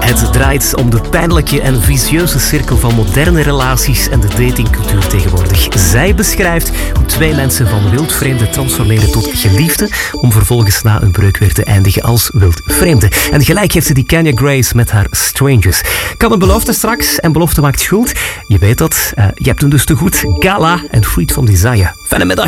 Het draait om de pijnlijke en vicieuze cirkel van moderne relaties en de datingcultuur tegenwoordig. Zij beschrijft hoe twee mensen van wildvreemden transformeren tot geliefden, om vervolgens na een breuk weer te eindigen als wildvreemden. En gelijk heeft ze die Kanye Grace met haar Strangers. Kan een belofte straks en belofte maakt schuld. Je weet dat. Je hebt hem dus te goed. Gala en Freed from Desire. Fijne middag.